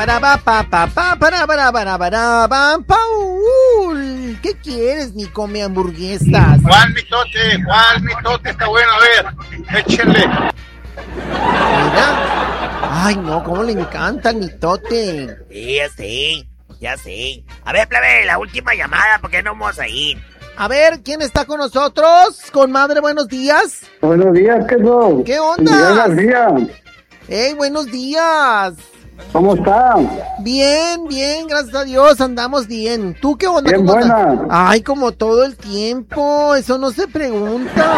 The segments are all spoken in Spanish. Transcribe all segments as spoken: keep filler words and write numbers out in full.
para pa pa pa pa para para para para pa Paul. ¿Qué quieres, ni come hamburguesas? ¿Cuál mitote? ¿Cuál mitote está bueno? A ver, échenle. Mira. Ay, no, cómo le encanta el mitote. Sí, ya sé, ya sé. A ver, plebe, la última llamada, ¿por qué no vamos a ir? A ver, ¿quién está con nosotros? Comadre, buenos días. Buenos días, ¿qué son? ¿Qué onda? Miguel García. Hey, buenos días. ¿Cómo está? Bien, bien, gracias a Dios, andamos bien. ¿Tú qué onda? Bien ¿Cómo buena. andas? Ay, como todo el tiempo, eso no se pregunta.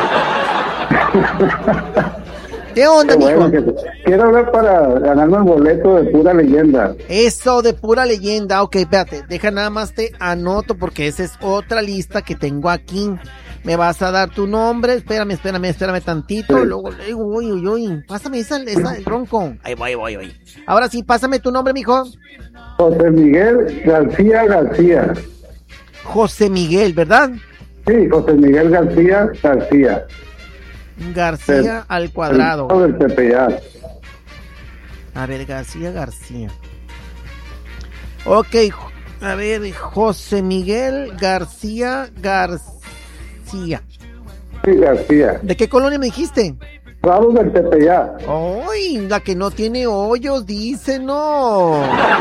¿Qué onda, Qué mijo? bueno que- Quiero hablar para ganarme el boleto de Pura Leyenda. Eso, de Pura Leyenda. Ok, espérate, deja nada más te anoto porque esa es otra lista que tengo aquí. Me vas a dar tu nombre, espérame, espérame, espérame tantito. Sí. Luego, luego, uy, uy, uy. Pásame esa, esa, el bronco. Ahí voy, voy, voy. Ahora sí, pásame tu nombre, mijo. José Miguel García García. José Miguel, ¿verdad? Sí, José Miguel García García. García Sí. al cuadrado. El del Tepeyac. A ver, García García. Ok, jo- a ver, José Miguel García García. Sí, García. ¿De qué colonia me dijiste? Ramos del Tepeyac. ¡Ay! La que no tiene hoyos, dice, no.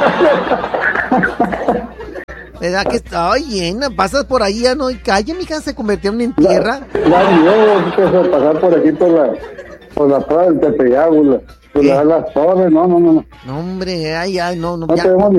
¿Verdad que está ay, llena? Pasas por ahí, ya no hay calle, mija, se convirtieron en tierra. La yo empiezo a pasar por aquí por la por la plaza del Tepeyac, por la- por ¿Qué? la- las torres, no, no, no, no. No, hombre, ay, ay, no, no, No ya. tenemos ni